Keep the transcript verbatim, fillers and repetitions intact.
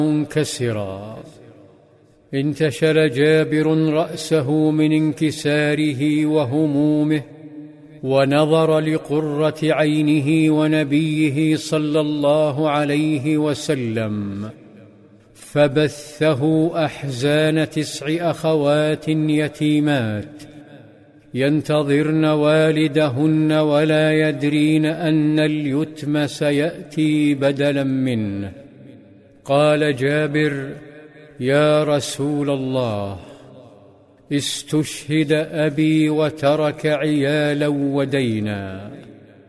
منكسرا. انتشل جابر رأسه من انكساره وهمومه، ونظر لقرة عينه ونبيه صلى الله عليه وسلم، فبثه أحزان تسع أخوات يتيمات ينتظرن والدهن ولا يدرين أن اليتم سيأتي بدلا منه. قال جابر: يا رسول الله، استشهد أبي وترك عيالا ودينا.